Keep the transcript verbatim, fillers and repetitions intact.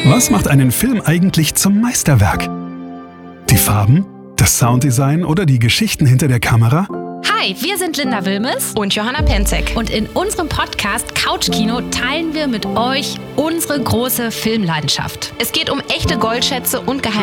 Was macht einen Film eigentlich zum Meisterwerk? Die Farben, das Sounddesign oder die Geschichten hinter der Kamera? Hi, wir sind Linda Wilmes und Johanna Penzek. Und in unserem Podcast Couchkino teilen wir mit euch unsere große Filmleidenschaft. Es geht um echte Goldschätze und Geheimnisse